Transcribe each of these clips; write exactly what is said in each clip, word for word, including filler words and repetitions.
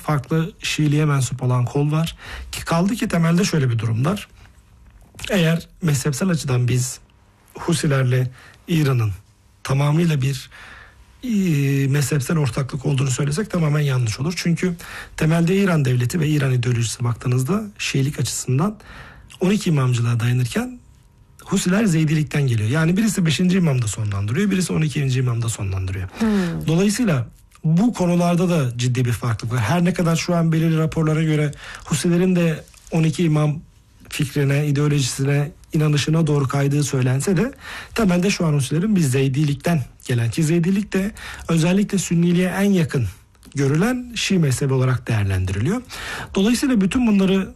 farklı Şiiliğe mensup olan kol var. Ki kaldı ki temelde şöyle bir durumlar. Eğer mezhepsel açıdan biz Husilerle İran'ın tamamıyla bir e, mezhepsel ortaklık olduğunu söylesek tamamen yanlış olur. Çünkü temelde İran devleti ve İran ideolojisi baktığınızda Şiilik açısından on iki imamcılığa dayanırken Husiler Zeydilikten geliyor. Yani birisi beşinci imamda sonlandırıyor, birisi on ikinci imamda sonlandırıyor. Hmm. Dolayısıyla bu konularda da ciddi bir farklılık var. Her ne kadar şu an belirli raporlara göre Husilerin de on iki imam fikrine, ideolojisine, inanışına doğru kaydığı söylense de temelde şu an Husilerin bir Zeydilikten gelen, ki Zeydilik de özellikle Sünniliğe en yakın görülen Şii mezhebi olarak değerlendiriliyor. Dolayısıyla bütün bunları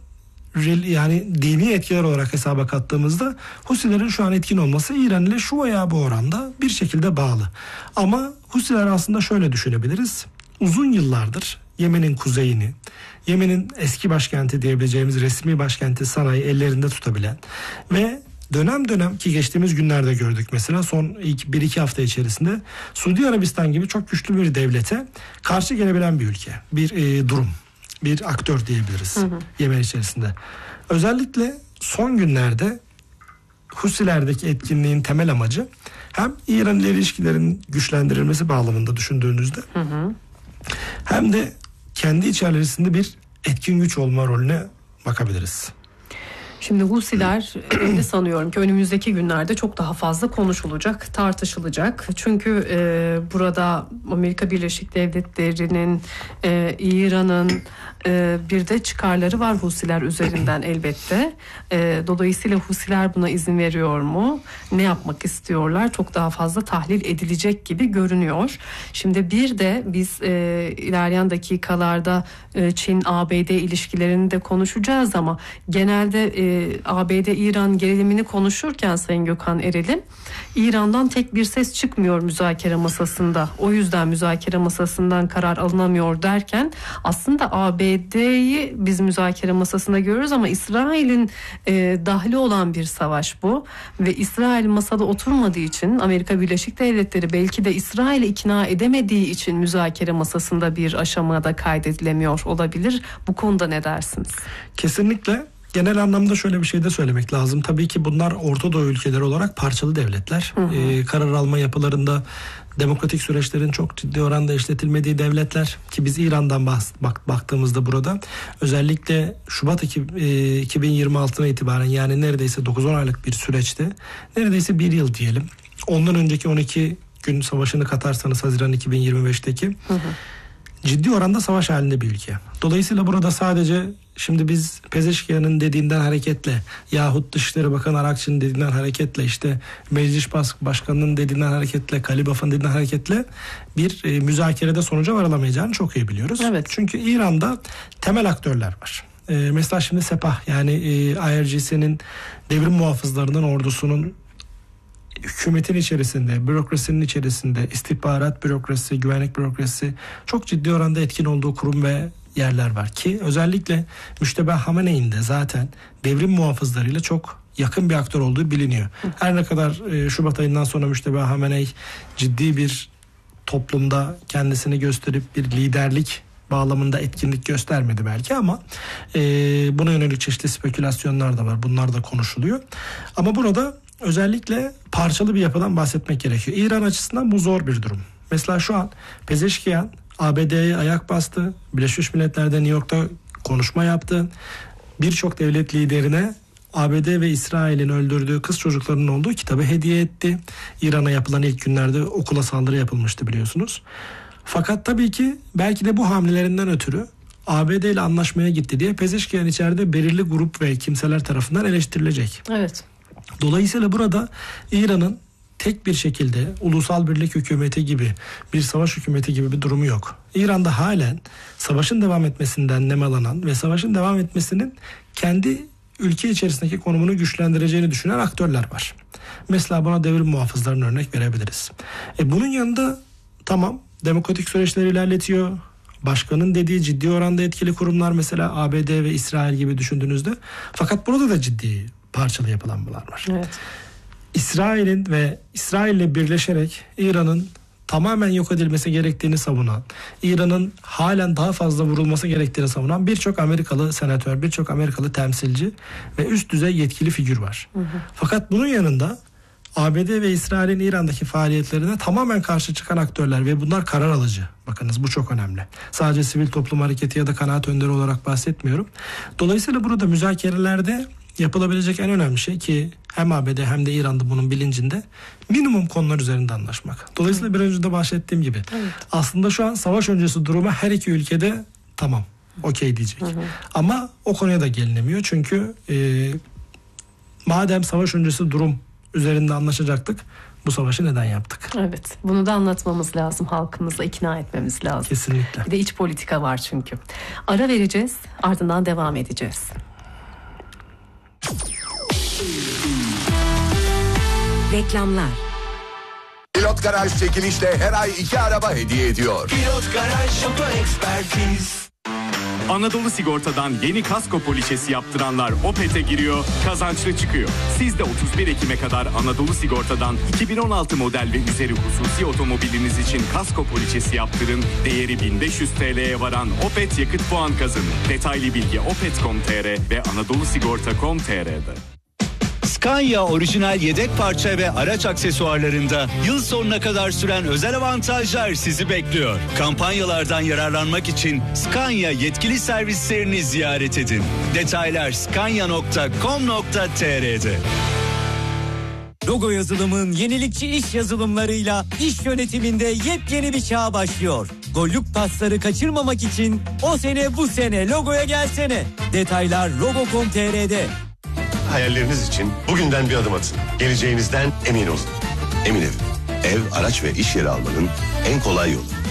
yani dini etkiler olarak hesaba kattığımızda Husilerin şu an etkin olması İran ile şu veya bu oranda bir şekilde bağlı. Ama Husiler aslında şöyle düşünebiliriz. Uzun yıllardır Yemen'in kuzeyini, Yemen'in eski başkenti diyebileceğimiz resmi başkenti Sana'yı ellerinde tutabilen ve dönem dönem, ki geçtiğimiz günlerde gördük mesela son ilk bir iki hafta içerisinde Suudi Arabistan gibi çok güçlü bir devlete karşı gelebilen bir ülke, bir e, durum. Bir aktör diyebiliriz, hı hı, Yemen içerisinde. Özellikle son günlerde Husilerdeki etkinliğin temel amacı hem İran ile ilişkilerin güçlendirilmesi bağlamında düşündüğünüzde, hı hı, hem de kendi içerisinde bir etkin güç olma rolüne bakabiliriz. Şimdi Husiler öyle sanıyorum ki önümüzdeki günlerde çok daha fazla konuşulacak, tartışılacak. Çünkü e, burada Amerika Birleşik Devletleri'nin, e, İran'ın e, bir de çıkarları var Husiler üzerinden elbette. E, dolayısıyla Husiler buna izin veriyor mu? Ne yapmak istiyorlar? Çok daha fazla tahlil edilecek gibi görünüyor. Şimdi bir de biz e, ilerleyen dakikalarda e, Çin-A B D ilişkilerini de konuşacağız ama genelde e, A B D-İran gerilimini konuşurken Sayın Gökhan Erel'in İran'dan tek bir ses çıkmıyor müzakere masasında. O yüzden müzakere masasından karar alınamıyor derken aslında A B D'yi biz müzakere masasında görüyoruz ama İsrail'in e, dahli olan bir savaş bu ve İsrail masada oturmadığı için Amerika Birleşik Devletleri belki de İsrail'i ikna edemediği için müzakere masasında bir aşamada kaydedilemiyor olabilir. Bu konuda ne dersiniz? Kesinlikle. Genel anlamda şöyle bir şey de söylemek lazım. Tabii ki bunlar Orta Doğu ülkeleri olarak parçalı devletler. Hı hı. Ee, karar alma yapılarında demokratik süreçlerin çok ciddi oranda işletilmediği devletler, ki biz İran'dan bak, bak, baktığımızda burada özellikle Şubat iki bin yirmi altıdan itibaren, yani neredeyse dokuz on aylık bir süreçte, neredeyse bir yıl diyelim. Ondan önceki on iki gün savaşını katarsanız Haziran iki bin yirmi beşteki hı hı. ciddi oranda savaş halinde bir ülke. Dolayısıyla burada sadece şimdi biz Pezeşkiyan'ın dediğinden hareketle yahut Dışişleri Bakanı Arakçı'nın dediğinden hareketle, işte Meclis Başkanı'nın dediğinden hareketle, Kalibaf'ın dediğinden hareketle bir e, müzakerede sonuca varılamayacağını çok iyi biliyoruz. Evet. Çünkü İran'da temel aktörler var. E, mesela şimdi Sepah, yani e, I R G C'nin devrim muhafızlarının ordusunun hükümetin içerisinde, bürokrasinin içerisinde, istihbarat bürokrasi, güvenlik bürokrasi çok ciddi oranda etkin olduğu kurum ve yerler var ki özellikle Müştebeh Hamene'in de zaten devrim muhafızlarıyla çok yakın bir aktör olduğu biliniyor. Her ne kadar e, Şubat ayından sonra Müştebeh Hamenei ciddi bir toplumda kendisini gösterip bir liderlik bağlamında etkinlik göstermedi belki ama e, buna yönelik çeşitli spekülasyonlar da var. Bunlar da konuşuluyor. Ama burada özellikle parçalı bir yapıdan bahsetmek gerekiyor. İran açısından bu zor bir durum. Mesela şu an Pezeşkiyan A B D'ye ayak bastı. Birleşmiş Milletler'de New York'ta konuşma yaptı. Birçok devlet liderine A B D ve İsrail'in öldürdüğü kız çocuklarının olduğu kitabı hediye etti. İran'a yapılan ilk günlerde okula saldırı yapılmıştı biliyorsunuz. Fakat tabii ki belki de bu hamlelerinden ötürü A B D ile anlaşmaya gitti diye Pezeşkiyan içeride belirli grup ve kimseler tarafından eleştirilecek. Evet. Dolayısıyla burada İran'ın tek bir şekilde ulusal birlik hükümeti gibi, bir savaş hükümeti gibi bir durumu yok. İran'da halen savaşın devam etmesinden nemalanan ve savaşın devam etmesinin kendi ülke içerisindeki konumunu güçlendireceğini düşünen aktörler var. Mesela buna devrim muhafızlarına örnek verebiliriz. E bunun yanında tamam, demokratik süreçleri ilerletiyor. Başkanın dediği ciddi oranda etkili kurumlar, mesela A B D ve İsrail gibi düşündüğünüzde. Fakat burada da ciddi parçalı yapılanmalar var. Evet. İsrail'in ve İsrail'le birleşerek İran'ın tamamen yok edilmesi gerektiğini savunan, İran'ın halen daha fazla vurulması gerektiğini savunan birçok Amerikalı senatör, birçok Amerikalı temsilci ve üst düzey yetkili figür var. Hı hı. Fakat bunun yanında A B D ve İsrail'in İran'daki faaliyetlerine tamamen karşı çıkan aktörler ve bunlar karar alıcı. Bakınız bu çok önemli. Sadece sivil toplum hareketi ya da kanaat önderi olarak bahsetmiyorum. Dolayısıyla burada müzakerelerde yapılabilecek en önemli şey, ki hem A B D hem de İran'da bunun bilincinde, minimum konular üzerinde anlaşmak. Dolayısıyla bir önce de bahsettiğim gibi evet. aslında şu an savaş öncesi duruma her iki ülkede tamam, okey diyecek. Hı hı. Ama o konuya da gelinemiyor çünkü e, madem savaş öncesi durum üzerinde anlaşacaktık, bu savaşı neden yaptık? Evet, bunu da anlatmamız lazım, halkımızla ikna etmemiz lazım. Kesinlikle. Bir de iç politika var çünkü. Ara vereceğiz, ardından devam edeceğiz. Reklamlar. Pilot Garaj çekilişle her ay iki araba hediye ediyor. Pilot Garaj Oto Ekspertiz. Anadolu Sigorta'dan yeni kasko poliçesi yaptıranlar Opet'e giriyor, kazançlı çıkıyor. Siz de otuz bir Ekim'e kadar Anadolu Sigorta'dan iki bin on altı model ve üzeri hususi otomobiliniz için kasko poliçesi yaptırın. Değeri bin beş yüz TL'ye varan Opet yakıt puan kazanın. Detaylı bilgi opet nokta com nokta tr ve anadolu sigorta nokta com nokta tr'de. Scania orijinal yedek parça ve araç aksesuarlarında yıl sonuna kadar süren özel avantajlar sizi bekliyor. Kampanyalardan yararlanmak için Scania yetkili servislerini ziyaret edin. Detaylar scania nokta com nokta tr'de. Logo yazılımın yenilikçi iş yazılımlarıyla iş yönetiminde yepyeni bir çağ başlıyor. Gollük pasları kaçırmamak için o sene bu sene logoya gelsene. Detaylar logo nokta com nokta tr'de. Hayalleriniz için bugünden bir adım atın. Geleceğinizden emin olun. Emin Ev, ev, araç ve iş yeri almanın en kolay yolu.